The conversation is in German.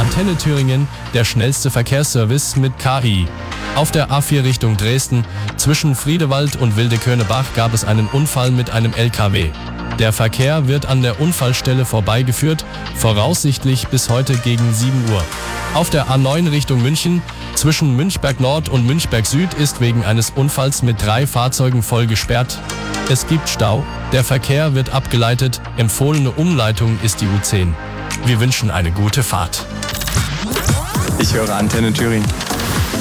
Antenne Thüringen, der schnellste Verkehrsservice mit KI. Auf der A4 Richtung Dresden, zwischen Friedewald und Wildeköhne-Bach gab es einen Unfall mit einem LKW. Der Verkehr wird an der Unfallstelle vorbeigeführt, voraussichtlich bis heute gegen 7 Uhr. Auf der A9 Richtung München, zwischen Münchberg Nord und Münchberg Süd ist wegen eines Unfalls mit 3 Fahrzeugen voll gesperrt. Es gibt Stau, der Verkehr wird abgeleitet, empfohlene Umleitung ist die U10. Wir wünschen eine gute Fahrt. Ich höre Antenne Thüringen.